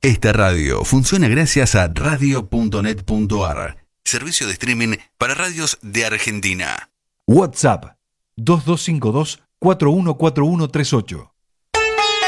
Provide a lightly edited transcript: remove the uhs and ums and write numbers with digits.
Esta radio funciona gracias a radio.net.ar, servicio de streaming para radios de Argentina. WhatsApp 2252 414138.